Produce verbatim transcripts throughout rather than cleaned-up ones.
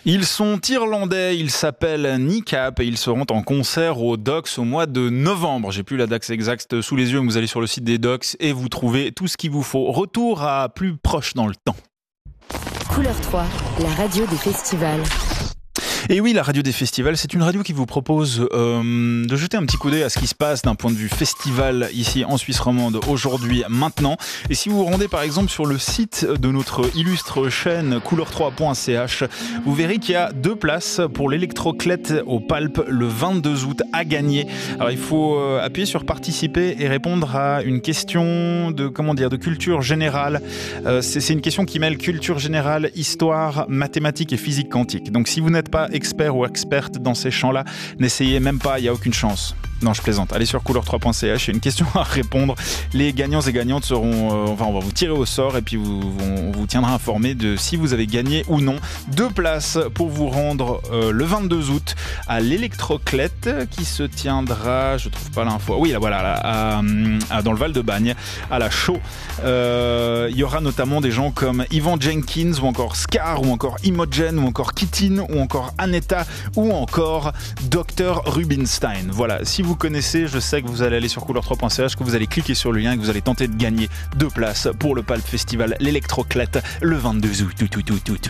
Ils sont irlandais, ils s'appellent Kneecap et ils seront en concert au Docks au mois de novembre. J'ai plus la date exacte sous les yeux, mais vous allez sur le site des Docks et vous trouvez tout ce qu'il vous faut. Retour à plus proche dans le temps. Couleur trois, la radio des festivals. Et oui, la radio des festivals, c'est une radio qui vous propose euh, de jeter un petit coup d'œil à ce qui se passe d'un point de vue festival ici en Suisse romande aujourd'hui, maintenant. Et si vous vous rendez par exemple sur le site de notre illustre chaîne couleur trois point c h, vous verrez qu'il y a deux places pour l'électroclette au Palp le vingt-deux août à gagner. Alors il faut euh, appuyer sur participer et répondre à une question de comment dire de culture générale. Euh, c'est, c'est une question qui mêle culture générale, histoire, mathématiques et physique quantique. Donc si vous n'êtes pas expert ou experte dans ces champs-là, n'essayez même pas, il n'y a aucune chance. Non, je plaisante. Allez sur couleur trois point c h, il y a une question à répondre. Les gagnants et gagnantes seront... Euh, enfin, on va vous tirer au sort et puis vous, on vous tiendra informé de si vous avez gagné ou non. Deux places pour vous rendre euh, le vingt-deux août à l'électroclette qui se tiendra... Je trouve pas l'info. Oui, là, voilà, là, à, à, dans le Val-de-Bagne, à la Chaux. Euh, il y aura notamment des gens comme Ivan Jenkins ou encore Scar ou encore Imogen ou encore Kitin ou encore Aneta ou encore docteur Rubinstein. Voilà, si vous connaissez, je sais que vous allez aller sur couleur trois point c h, que vous allez cliquer sur le lien et que vous allez tenter de gagner deux places pour le Palp Festival, l'électroclette, le vingt-deux août. Tout, tout, tout, tout.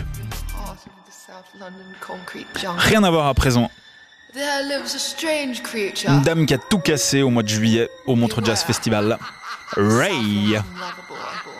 Rien à voir à présent. Une dame qui a tout cassé au mois de juillet au Montreux Jazz Festival. Ray.